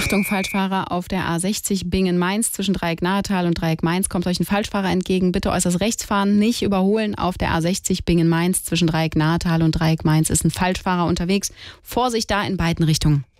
Achtung, Falschfahrer auf der A60 Bingen-Mainz zwischen Dreieck Nahetal und Dreieck Mainz. Kommt euch ein Falschfahrer entgegen. Bitte äußerst rechts fahren, nicht überholen. Auf der A60 Bingen-Mainz zwischen Dreieck Nahetal und Dreieck Mainz ist ein Falschfahrer unterwegs. Vorsicht da in beiden Richtungen.